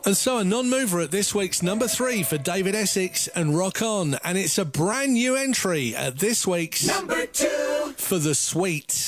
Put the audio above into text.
And so a non-mover at this week's number 3 for David Essex and Rock On. And it's a brand new entry at this week's number 2 for The Sweet.